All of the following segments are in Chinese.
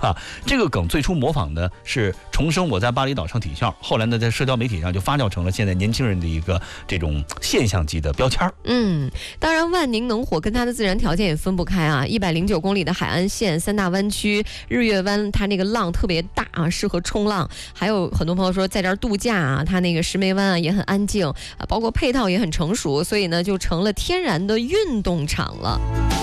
这个梗最初模仿的是重生我在巴厘岛上体校，后来呢在社交媒体上就发酵成了现在年轻人的一个这种现象级的标签。 当然万宁能火跟它的自然条件也分不开啊，109公里的海岸线，3大湾区，日月湾它那个浪特别大啊，适合冲浪，还有很多朋友说在这儿度假啊，它那个石梅湾啊也很安静啊，包括配套也很成熟，所以呢就成了天然的运动场了。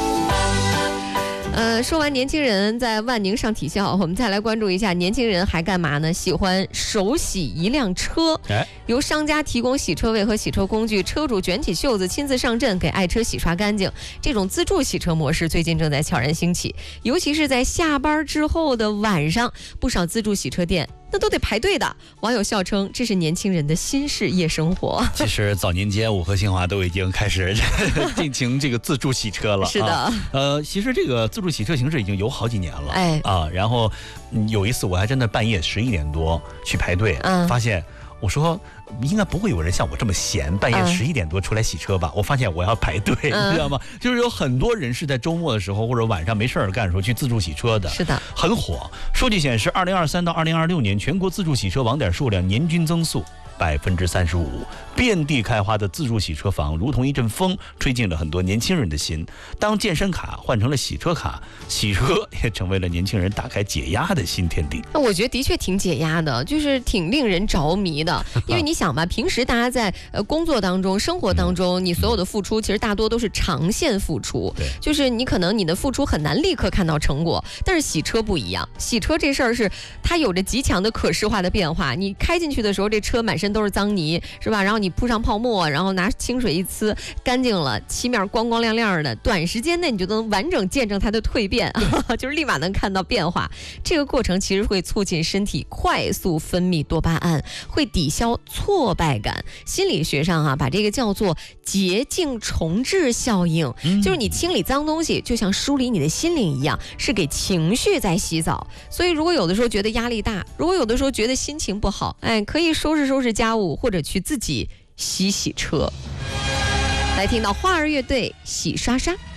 说完年轻人在万宁上体校，我们再来关注一下年轻人还干嘛呢？喜欢手洗一辆车，由商家提供洗车位和洗车工具，车主卷起袖子亲自上阵给爱车洗刷干净。这种自助洗车模式最近正在悄然兴起，尤其是在下班之后的晚上，不少自助洗车店那都得排队的。网友笑称这是年轻人的新式夜生活。 其实早年间我和新华都已经开始进行这个自助洗车了。 是的， 其实这个自助洗车形式已经有好几年了。然后有一次我还真的半夜11点多去排队，发现我说应该不会有人像我这么闲，半夜11点多出来洗车吧？我发现我要排队，你知道吗？就是有很多人是在周末的时候或者晚上没事儿干的时候去自助洗车的。 是的， 很火。数据显示，2023到2026年全国自助洗车网点数量年均增速35%，遍地开花的自助洗车房如同一阵风，吹进了很多年轻人的心。当健身卡换成了洗车卡，洗车也成为了年轻人打开解压的新天地。 那我觉得的确挺解压的，就是挺令人着迷的。因为你想吧，平时大家在工作当中、生活当中，你所有的付出其实大多都是长线付出，就是你可能你的付出很难立刻看到成果。但是洗车不一样，洗车这事儿是它有着极强的可视化的变化。你开进去的时候，这车满身都是脏泥，是吧？然后你铺上泡沫，然后拿清水一呲，干净了，漆面光光亮亮的，短时间内你就能完整见证它的蜕变，就是立马能看到变化。这个过程其实会促进身体快速分泌多巴胺，会抵消挫败感。心理学上把这个叫做洁净重置效应，就是你清理脏东西就像梳理你的心灵一样，是给情绪在洗澡。所以如果有的时候觉得压力大，如果有的时候觉得心情不好，可以收拾收拾家务，或者去自己洗洗车。来听到花儿乐队洗刷刷。